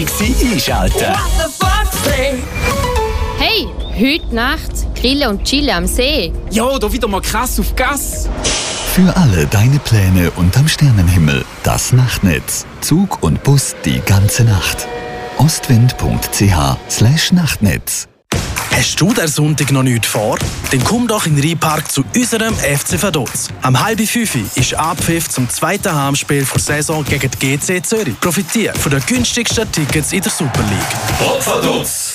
Trixie einschalten. Hey, heute Nacht grillen und chillen am See. Ja, da wieder mal krass auf Gas. Für alle deine Pläne unterm Sternenhimmel. Das Nachtnetz. Zug und Bus die ganze Nacht. ostwind.ch/Nachtnetz. Hast du den Sonntag noch nichts vor? Dann komm doch in den Rheinpark zu unserem FC Vaduz. Am 4:30 ist Abpfiff zum zweiten Heimspiel der Saison gegen die GC Zürich. Profitiere von den günstigsten Tickets in der Super League. Top Vaduz!